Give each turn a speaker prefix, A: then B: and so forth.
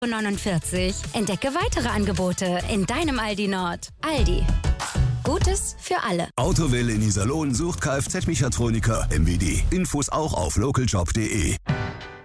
A: 49. Entdecke weitere Angebote in deinem Aldi Nord. Aldi. Gutes für alle.
B: Autowelle in Iserlohn sucht Kfz-Mechatroniker MWD. Infos auch auf localjob.de.